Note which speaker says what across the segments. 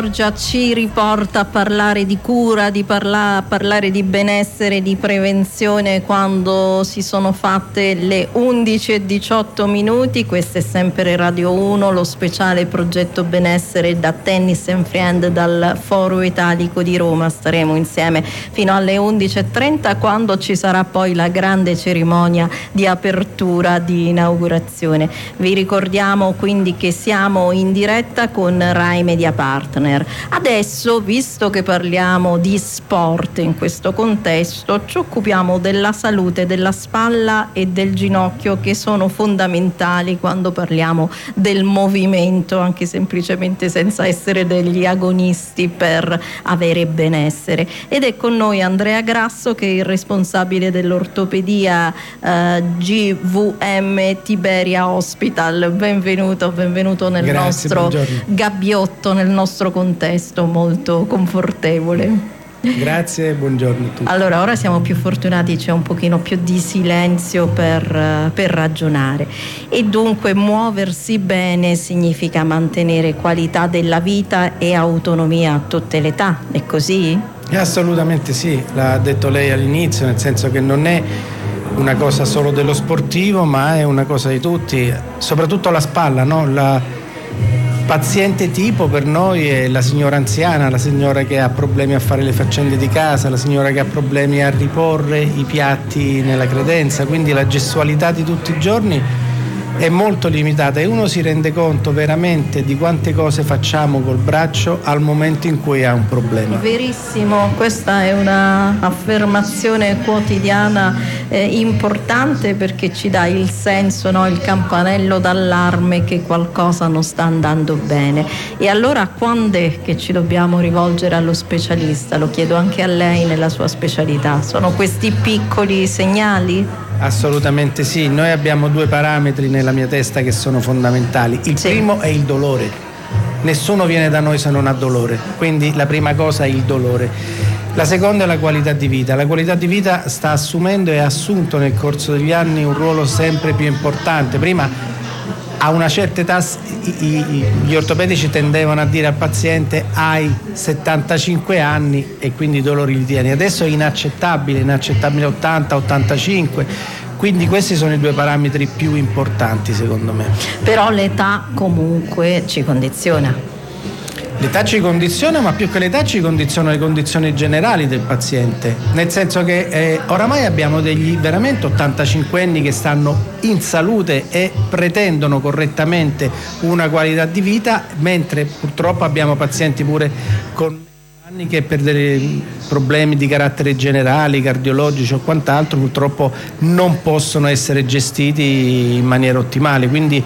Speaker 1: Già ci riporta a parlare di cura, a parlare di benessere, di prevenzione quando si sono fatte le 11:18. Questa è sempre Radio 1, lo speciale progetto benessere da Tennis & Friend dal Foro Italico di Roma. Staremo insieme fino alle 11:30 quando ci sarà poi la grande cerimonia di apertura, di inaugurazione. Vi ricordiamo quindi che siamo in diretta con Rai Media Partner. Adesso, visto che parliamo di sport in questo contesto, ci occupiamo della salute della spalla e del ginocchio, che sono fondamentali quando parliamo del movimento, anche semplicemente senza essere degli agonisti per avere benessere. Ed è con noi Andrea Grasso, che è il responsabile dell'ortopedia GVM Tiberia Hospital. Benvenuto nel nostro gabbiotto, nel nostro contesto molto confortevole.
Speaker 2: Grazie, buongiorno a tutti.
Speaker 1: Allora, ora siamo più fortunati, c'è un pochino più di silenzio per ragionare, e dunque muoversi bene significa mantenere qualità della vita e autonomia a tutte le età, è così?
Speaker 2: Assolutamente sì, l'ha detto lei all'inizio, nel senso che non è una cosa solo dello sportivo, ma è una cosa di tutti, soprattutto la spalla, no? La paziente tipo per noi è la signora anziana, la signora che ha problemi a fare le faccende di casa, la signora che ha problemi a riporre i piatti nella credenza, quindi la gestualità di tutti i giorni è molto limitata e uno si rende conto veramente di quante cose facciamo col braccio al momento in cui ha un problema.
Speaker 1: Verissimo, questa è una affermazione quotidiana importante, perché ci dà il senso, no? Il campanello d'allarme che qualcosa non sta andando bene. E allora quando è che ci dobbiamo rivolgere allo specialista? Lo chiedo anche a lei nella sua specialità. Sono questi piccoli segnali?
Speaker 2: Assolutamente sì, noi abbiamo due parametri nella mia testa che sono fondamentali. Il primo è il dolore. Nessuno viene da noi se non ha dolore, quindi la prima cosa è il dolore. La seconda è la qualità di vita. La qualità di vita sta assumendo e ha assunto nel corso degli anni un ruolo sempre più importante. Prima, a una certa età, gli ortopedici tendevano a dire al paziente: hai 75 anni e quindi i dolori li tieni. Adesso è inaccettabile 80, 85, quindi questi sono i due parametri più importanti secondo me.
Speaker 1: Però l'età comunque ci condiziona.
Speaker 2: L'età ci condiziona, ma più che l'età ci condizionano le condizioni generali del paziente, nel senso che oramai abbiamo degli veramente 85enni che stanno in salute e pretendono correttamente una qualità di vita, mentre purtroppo abbiamo pazienti pure con anni che per dei problemi di carattere generali, cardiologici o quant'altro, purtroppo non possono essere gestiti in maniera ottimale. Quindi,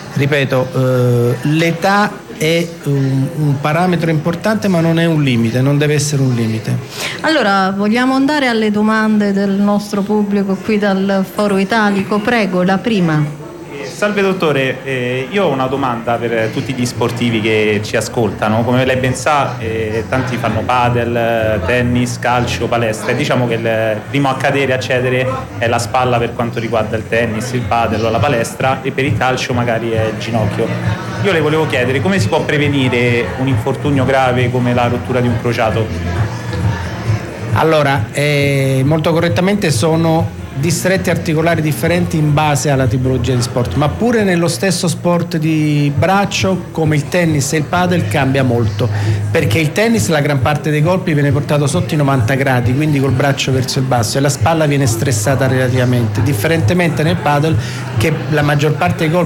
Speaker 2: ripeto, l'età è un parametro importante, ma non è un limite, non deve essere un limite.
Speaker 1: Allora, vogliamo andare alle domande del nostro pubblico qui dal Foro Italico. Prego, la prima.
Speaker 3: Salve dottore, io ho una domanda per tutti gli sportivi che ci ascoltano. Come lei ben sa, tanti fanno padel, tennis, calcio, palestra, e diciamo che il primo a cadere, a cedere, è la spalla per quanto riguarda il tennis, il padel o la palestra, e per il calcio magari è il ginocchio. Io le volevo chiedere come si può prevenire un infortunio grave come la rottura di un crociato?
Speaker 2: Allora, molto correttamente sono distretti articolari differenti in base alla tipologia di sport, ma pure nello stesso sport di braccio come il tennis e il padel cambia molto, perché il tennis la gran parte dei colpi viene portato sotto i 90 gradi, quindi col braccio verso il basso, e la spalla viene stressata relativamente, differentemente nel padel che la maggior parte dei colpi